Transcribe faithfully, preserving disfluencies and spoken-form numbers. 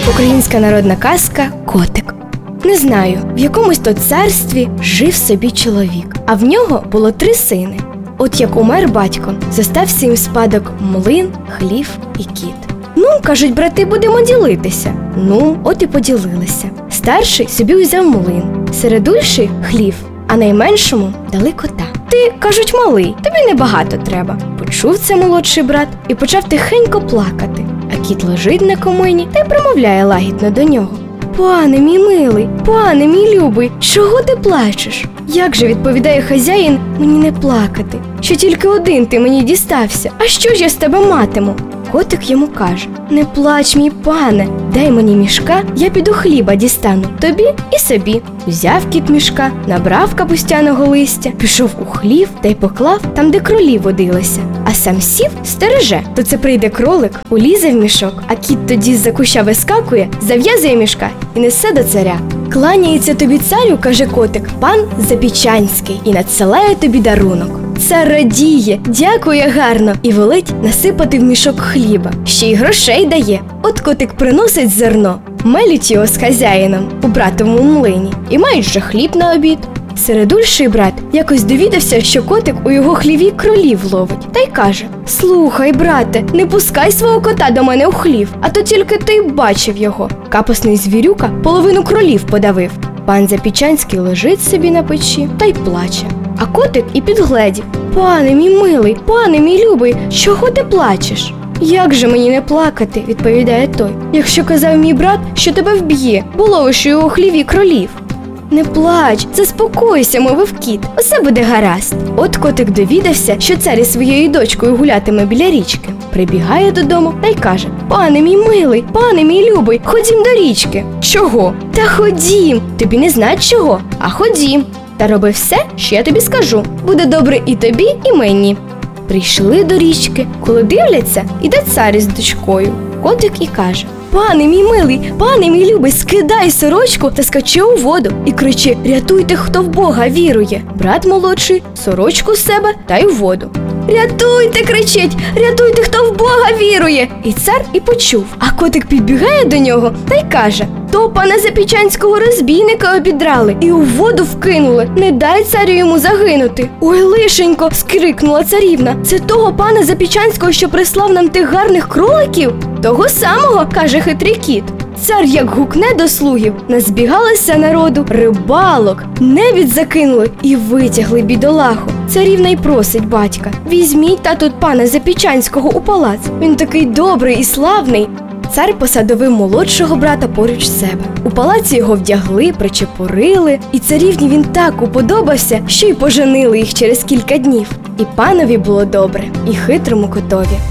Українська народна казка «Котик». Не знаю, в якомусь то царстві жив собі чоловік, а в нього було три сини. От як умер батько, зостався їм в спадок млин, хлів і кіт. Ну, кажуть, брати, будемо ділитися. Ну, от і поділилися. Старший собі узяв млин, середульший – хлів, а найменшому дали кота. Ти, кажуть, малий, тобі небагато треба. Почув це молодший брат і почав тихенько плакати. А кіт лежить на комині та й промовляє лагідно до нього: «Пане мій милий, пане мій любий, чого ти плачеш?» «Як же, – відповідає хазяїн, – мені не плакати, що тільки один ти мені дістався, а що ж я з тебе матиму?» Котик йому каже: «Не плач, мій пане, дай мені мішка, я піду хліба дістану тобі і собі». Взяв кіт мішка, набрав капустяного листя, пішов у хлів та й поклав там, де кролі водилися, а сам сів, стереже. То це прийде кролик, улізе в мішок, а кіт тоді з-за куща вискакує, зав'язує мішка і несе до царя. «Кланяється тобі, царю, – каже котик, – пан Запічанський і надсилає тобі дарунок». Цар радіє, дякує гарно і велить насипати в мішок хліба. Ще й грошей дає. От котик приносить зерно, мелють його з хазяїном у братовому млині і мають же хліб на обід. Середульший брат якось довідався, що котик у його хліві кролів ловить, та й каже: «Слухай, брате, не пускай свого кота до мене у хлів, а то тільки ти й бачив його». Капусний звірюка половину кролів подавив. Пан Запічанський лежить собі на печі та й плаче. А котик і підгледів: «Пане мій милий, пане мій любий, чого ти плачеш?» «Як же мені не плакати, – відповідає той, – якщо казав мій брат, що тебе вб'є, бо ловиш у його хліві кролів». «Не плач, заспокойся, – мовив кіт, – усе буде гаразд». От котик довідався, що цар із своєю дочкою гулятиме біля річки. Прибігає додому та й каже: «Пане мій милий, пане мій любий, ходім до річки». «Чого?» «Та ходім». «Тобі не знать чого, а ходім. Та роби все, що я тобі скажу. Буде добре і тобі, і мені». Прийшли до річки, коли дивляться, іде цар із дочкою. Котик і каже: «Пане мій милий, пане мій любий, скидай сорочку та скачи у воду і кричи: рятуйте, хто в Бога вірує». Брат молодший сорочку з себе та й у воду. «Рятуйте!» – кричить, «рятуйте, хто в Бога вірує!» І цар і почув. А котик підбігає до нього та й каже: «То пана Запічанського розбійника обідрали і у воду вкинули. Не дай царю йому загинути». «Ой, лишенько!» – скрикнула царівна. «Це того пана Запічанського, що прислав нам тих гарних кроликів?» «Того самого!» – каже хитрий кіт. Цар як гукне до слугів, назбігалося народу, рибалок, невід закинули і витягли бідолагу. Царівна й просить батька: «Візьміть, тату, пана Запічанського у палац, він такий добрий і славний». Цар посадовив молодшого брата поруч себе. У палаці його вдягли, причепурили, і царівні він так уподобався, що й поженили їх через кілька днів. І панові було добре, і хитрому котові.